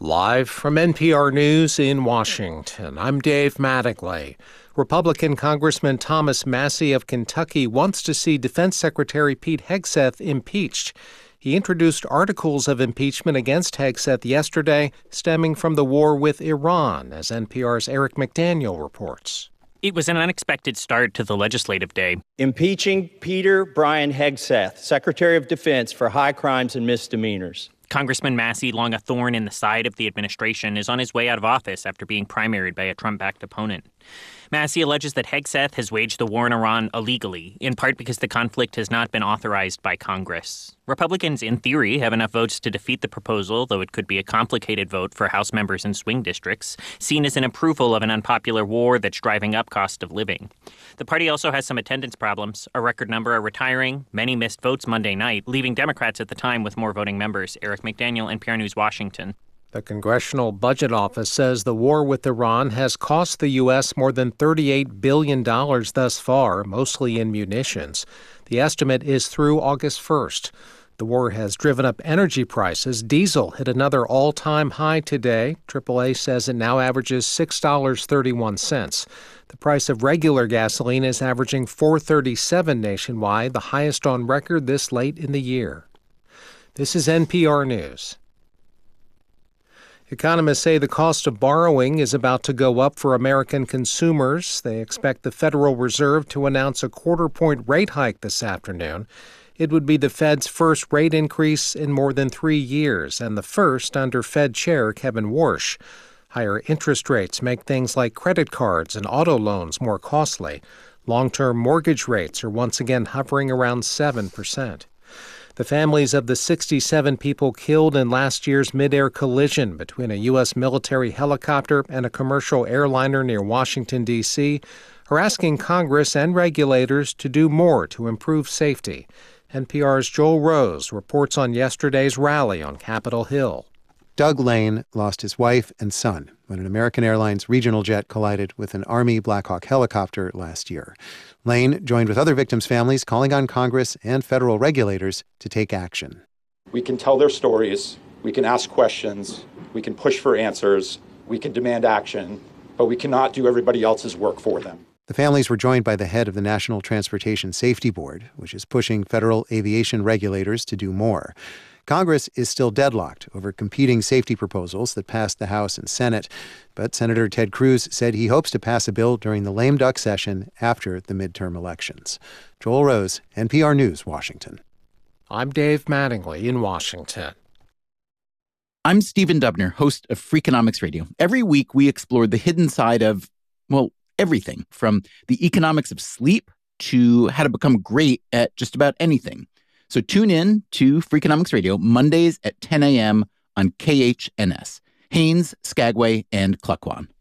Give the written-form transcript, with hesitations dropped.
Live from NPR News in Washington, I'm Dave Mattingly. Republican Congressman Thomas Massie of Kentucky wants to see Defense Secretary Pete Hegseth impeached. He introduced articles of impeachment against Hegseth yesterday, stemming from the war with Iran, as NPR's Eric McDaniel reports. It was an unexpected start to the legislative day. Impeaching Peter Brian Hegseth, Secretary of Defense, for high crimes and misdemeanors. Congressman Massie, long a thorn in the side of the administration, is on his way out of office after being primaried by a Trump-backed opponent. Massie alleges that Hegseth has waged the war in Iran illegally, in part because the conflict has not been authorized by Congress. Republicans, in theory, have enough votes to defeat the proposal, though it could be a complicated vote for House members in swing districts, seen as an approval of an unpopular war that's driving up cost of living. The party also has some attendance problems. A record number are retiring. Many missed votes Monday night, leaving Democrats at the time with more voting members. Eric McDaniel, NPR News, Washington. The Congressional Budget Office says the war with Iran has cost the U.S. more than $38 billion thus far, mostly in munitions. The estimate is through August 1st. The war has driven up energy prices. Diesel hit another all-time high today. AAA says it now averages $6.31. The price of regular gasoline is averaging $4.37 nationwide, the highest on record this late in the year. This is NPR News. Economists say the cost of borrowing is about to go up for American consumers. They expect the Federal Reserve to announce a quarter-point rate hike this afternoon. It would be the Fed's first rate increase in more than 3 years, and the first under Fed Chair Kevin Warsh. Higher interest rates make things like credit cards and auto loans more costly. Long-term mortgage rates are once again hovering around 7%. The families of the 67 people killed in last year's mid-air collision between a U.S. military helicopter and a commercial airliner near Washington, D.C., are asking Congress and regulators to do more to improve safety. NPR's Joel Rose reports on yesterday's rally on Capitol Hill. Doug Lane lost his wife and son when an American Airlines regional jet collided with an Army Black Hawk helicopter last year. Lane joined with other victims' families, calling on Congress and federal regulators to take action. We can tell their stories, we can ask questions, we can push for answers, we can demand action, but we cannot do everybody else's work for them. The families were joined by the head of the National Transportation Safety Board, which is pushing federal aviation regulators to do more. Congress is still deadlocked over competing safety proposals that passed the House and Senate. But Senator Ted Cruz said he hopes to pass a bill during the lame duck session after the midterm elections. Joel Rose, NPR News, Washington. I'm Dave Mattingly in Washington. I'm Stephen Dubner, host of Freakonomics Radio. Every week, we explore the hidden side of, well, everything, from the economics of sleep to how to become great at just about anything. So tune in to Freakonomics Radio Mondays at 10 a.m. on KHNS, Haines, Skagway, and Klukwan.